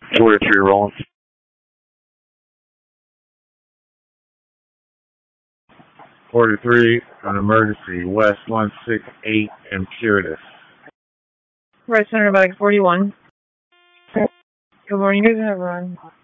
43 rolling. 43, an emergency, West 168 Imperitus. Right Center, Medic 41. Good morning, guys, everyone.